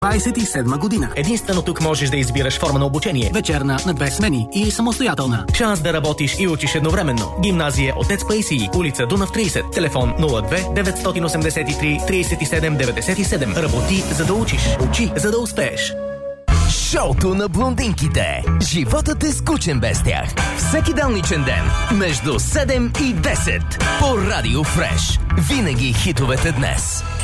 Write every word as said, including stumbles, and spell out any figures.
двайсет и седма година. Единствено тук можеш да избираш форма на обучение. Вечерна на две смени и самостоятелна. Шанс да работиш и учиш едновременно. Гимназия Отец Паисий, улица Дунав трийсет, телефон нула две деветстотин осемдесет и три трийсет и седем деветдесет и седем. Работи, за да учиш. Учи, за да успееш. Шоуто на блондинките. Животът е скучен без тях. Всеки делничен ден между седем и десет по Радио Фреш. Винаги хитовете днес.